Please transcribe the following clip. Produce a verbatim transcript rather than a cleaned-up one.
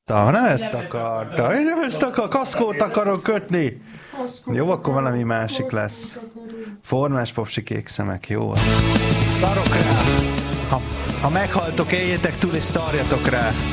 Nem ezt akarta, én nem ezt akar, kaszkót akarok kötni. Jó, akkor valami másik lesz. Formás popsi kék szemek, jó. Szarok rá. Ha, ha meghaltok, éljetek túl és szarjatok rá.